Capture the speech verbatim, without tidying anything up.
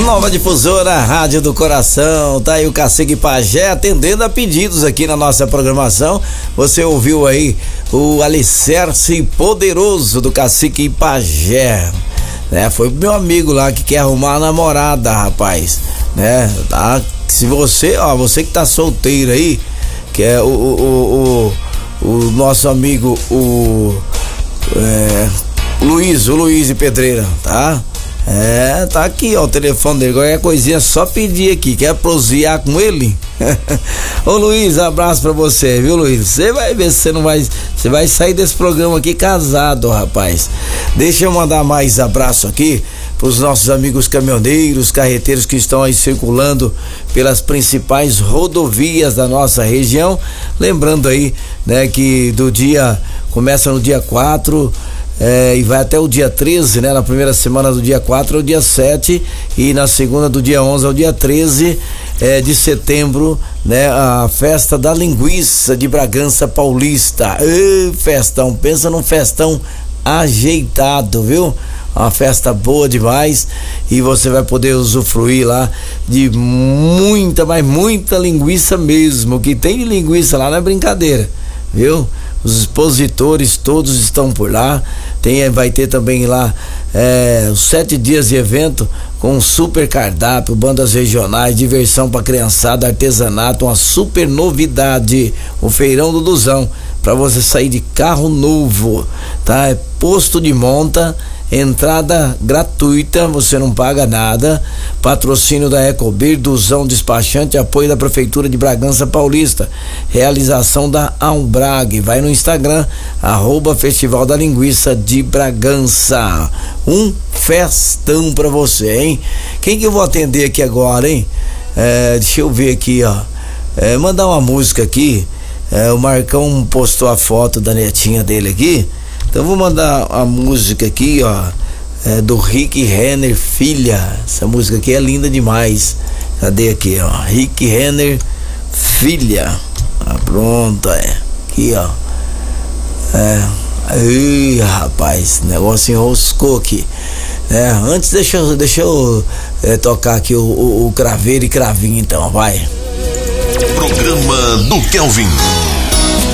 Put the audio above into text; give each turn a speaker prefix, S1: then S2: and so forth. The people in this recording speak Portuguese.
S1: Nova Difusora, Rádio do Coração, tá aí o Cacique Pajé atendendo a pedidos aqui na nossa programação. Você ouviu aí o alicerce poderoso do Cacique Pajé, né? Foi meu amigo lá que quer arrumar a namorada, rapaz, né? Tá? Se você, ó, você que tá solteiro aí, que é o, o, o, o nosso amigo, o é, Luiz, o Luiz e Pedreira, tá? É, tá aqui, ó, o telefone dele. Qualquer coisinha, só pedir aqui. Quer prosear com ele? Ô Luiz, abraço pra você, viu, Luiz? Você vai ver se você não vai. Você vai sair desse programa aqui casado, rapaz. Deixa eu mandar mais abraço aqui pros nossos amigos caminhoneiros, carreteiros que estão aí circulando pelas principais rodovias da nossa região. Lembrando aí, né, que do dia. Começa no dia quatro. É, e vai até o dia treze, né? Na primeira semana do dia quatro ao dia sete e na segunda do dia onze ao dia treze é, de setembro, né? A festa da linguiça de Bragança Paulista. Ei, festão, pensa num festão ajeitado, viu? Uma festa boa demais e você vai poder usufruir lá de muita, mas muita linguiça mesmo. O que tem de linguiça lá não é brincadeira, viu? Os expositores todos estão por lá. Tem, vai ter também lá é, os sete dias de evento com um super cardápio, bandas regionais, diversão pra criançada, artesanato, uma super novidade, o Feirão do Duzão, pra você sair de carro novo, tá? É posto de monta, entrada gratuita, você não paga nada. Patrocínio da Ecobir, Duzão Despachante, apoio da Prefeitura de Bragança Paulista, realização da Albrag. Vai no Instagram, arroba Festival da Linguiça de Bragança. Um festão pra você, hein? Quem que eu vou atender aqui agora, hein? É, deixa eu ver aqui, ó. É, mandar uma música aqui. É, o Marcão postou a foto da netinha dele aqui. Então vou mandar a música aqui, ó, é, do Rick Renner, Filha. Essa música aqui é linda demais. Cadê aqui, ó? Rick Renner, Filha. Ah, pronto, é. Aqui, ó. É. Aí, rapaz, o negócio enroscou aqui. É, antes deixa eu, deixa eu é, tocar aqui o, o, o Craveiro e Cravinho, então, vai.
S2: Programa do Kelvin.